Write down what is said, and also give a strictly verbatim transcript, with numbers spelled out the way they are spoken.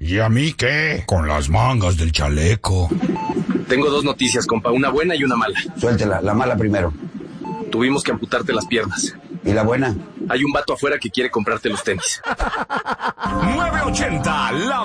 ¿Y a mí qué? Con las mangas del chaleco. Tengo dos noticias, compa, una buena y una mala. Suéltela, la mala primero. Tuvimos que amputarte las piernas. ¿Y la buena? Hay un vato afuera que quiere comprarte los tenis. nueve ochenta, la